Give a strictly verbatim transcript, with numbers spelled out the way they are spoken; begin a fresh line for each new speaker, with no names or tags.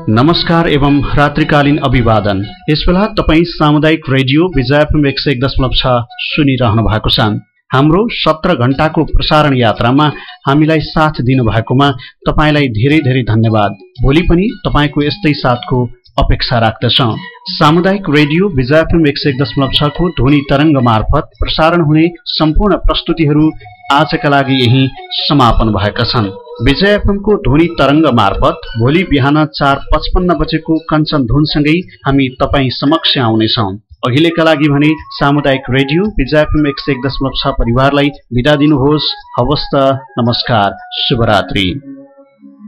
नमस्कार एवं रात्रिकालीन अभिवादन। यसबेला तपाईं सामुदायिक रेडियो विजय एफएम एक सय एक दशमलव छ सुनिरहनु भएको छ। हाम्रो सत्र घण्टाको प्रसारण यात्रामा हामीलाई साथ दिनुभएकोमा तपाईंलाई धेरै धेरै धन्यवाद। भोलि पनि तपाईंको यस्तै साथको अपेक्षा राख्दछौं। सामुदायिक रेडियो विजय एफएम एक सय एक दशमलव छ को ध्वनि तरंग मार्फत प्रसारण हुने सम्पूर्ण प्रस्तुतिहरू आजका लागि यही समापन भएका छन्। विजय एफएम को ध्वनि तरंग मार्फत भोलि बिहान चार पचपन्न बजेको कञ्चन धुनसँगै हामी तपाईं समक्ष आउनेछौं। अहिलेका लागि भने सामुदायिक रेडियो विजय एफएम एक सय एक दशमलव छ परिवारलाई बिदा दिनुहोस्। हवस् त, नमस्कार, शुभरात्रि।